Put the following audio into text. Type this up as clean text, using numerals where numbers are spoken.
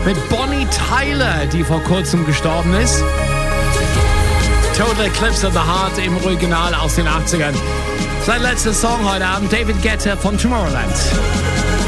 mit Bonnie Tyler, die vor kurzem gestorben ist. Total Eclipse of the Heart im Original aus den 80ern. Sein letzter Song heute Abend, David Guetta von Tomorrowland.